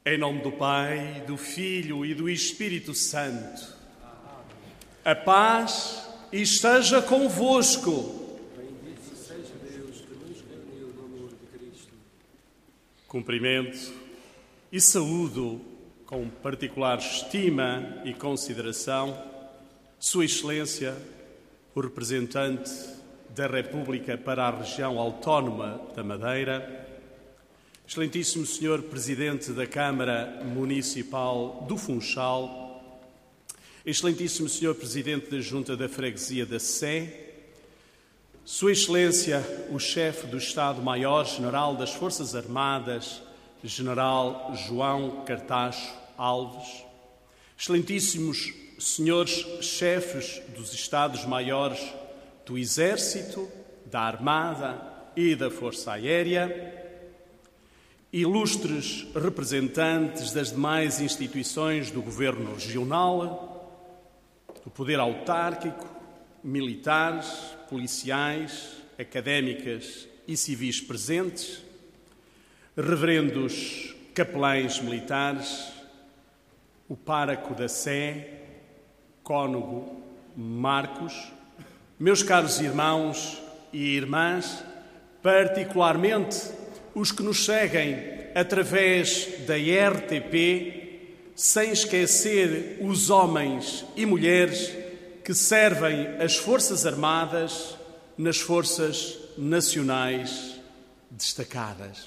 Em nome do Pai, do Filho e do Espírito Santo. A paz esteja convosco. Bendito seja Deus que nos reuniu no amor de Cristo. Cumprimento e saúdo com particular estima e consideração Sua Excelência, o representante da República para a região autónoma da Madeira, Excelentíssimo Senhor Presidente da Câmara Municipal do Funchal, Excelentíssimo Senhor Presidente da Junta da Freguesia da Sé, Sua Excelência, o Chefe do Estado-Maior-General das Forças Armadas, General João Cartacho Alves, Excelentíssimos Senhores Chefes dos Estados-Maiores do Exército, da Armada e da Força Aérea, ilustres representantes das demais instituições do Governo Regional, do Poder Autárquico, militares, policiais, académicas e civis presentes, reverendos capelães militares, o pároco da Sé, cônego Marcos, meus caros irmãos e irmãs, particularmente os que nos seguem através da RTP, sem esquecer os homens e mulheres que servem as Forças Armadas nas Forças Nacionais destacadas.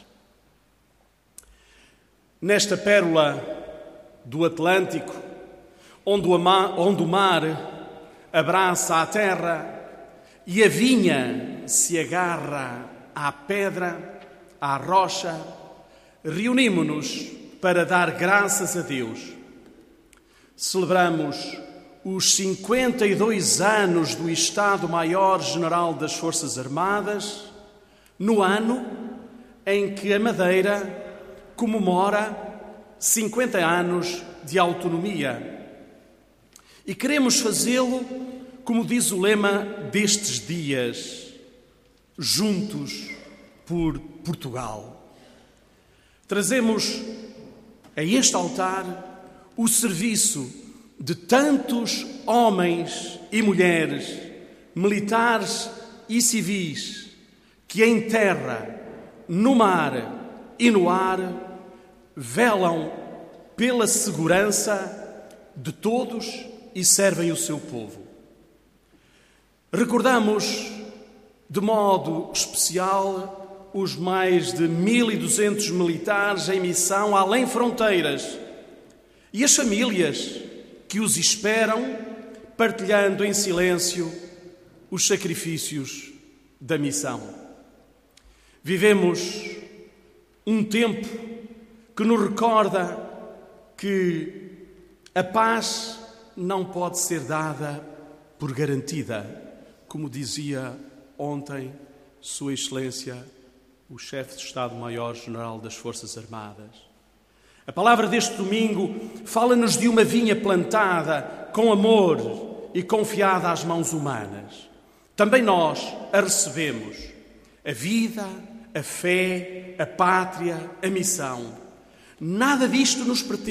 Nesta pérola do Atlântico, onde o mar abraça a terra e a vinha se agarra à pedra, à rocha, reunimo-nos para dar graças a Deus. Celebramos os 52 anos do Estado-Maior-General das Forças Armadas, no ano em que a Madeira comemora 50 anos de autonomia. E queremos fazê-lo, como diz o lema destes dias, juntos por Portugal. Trazemos a este altar o serviço de tantos homens e mulheres, militares e civis, que em terra, no mar e no ar, velam pela segurança de todos e servem o seu povo. Recordamos de modo especial os mais de 1.200 militares em missão além fronteiras e as famílias que os esperam, partilhando em silêncio os sacrifícios da missão. Vivemos um tempo que nos recorda que a paz não pode ser dada por garantida, como dizia ontem Sua Excelência, o chefe de Estado-Maior-General das Forças Armadas. A palavra deste domingo fala-nos de uma vinha plantada com amor e confiada às mãos humanas. Também nós a recebemos. A vida, a fé, a pátria, a missão. Nada disto nos pertence.